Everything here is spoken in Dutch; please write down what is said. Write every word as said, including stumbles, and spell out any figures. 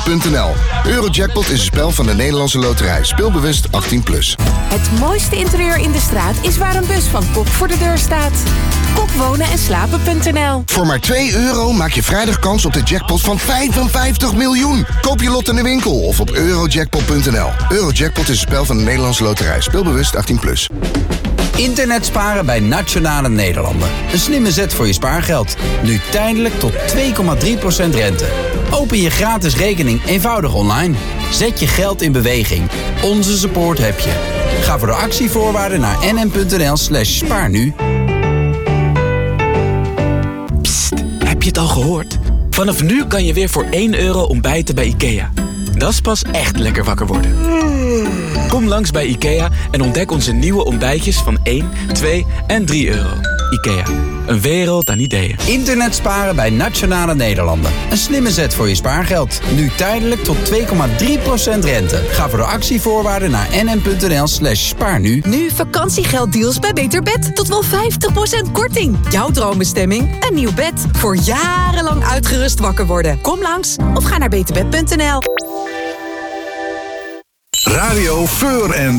punt n l. Eurojackpot is een spel van de Nederlandse Loterij. Speelbewust achttien plus. Het mooiste interieur in de straat is waar een bus van Kok voor de deur staat. kok wonen en slapen punt n l. Voor maar twee euro maak je vrijdag kans op de jackpot van vijfenvijftig miljoen. Koop je lot in de winkel of op eurojackpot punt n l. Eurojackpot is een spel van de Nederlandse Loterij. Speelbewust achttien plus. Internet sparen bij Nationale Nederlanden. Een slimme zet voor je spaargeld. Nu tijdelijk tot twee komma drie procent rente. Open je gratis rekening eenvoudig online. Zet je geld in beweging. Onze support heb je. Ga voor de actievoorwaarden naar nm.nl slash spaar nu. Psst, heb je het al gehoord? Vanaf nu kan je weer voor één euro ontbijten bij IKEA. Dat is pas echt lekker wakker worden. Kom langs bij IKEA en ontdek onze nieuwe ontbijtjes van één, twee en drie euro. IKEA, een wereld aan ideeën. Internet sparen bij Nationale Nederlanden. Een slimme zet voor je spaargeld. Nu tijdelijk tot twee komma drie procent rente. Ga voor de actievoorwaarden naar nm.nl slash spaar nu. Nu vakantiegelddeals bij Beter Bed. Tot wel vijftig procent korting. Jouw droombestemming? Een nieuw bed. Voor jarenlang uitgerust wakker worden. Kom langs of ga naar beterbed punt n l. Radio Feur en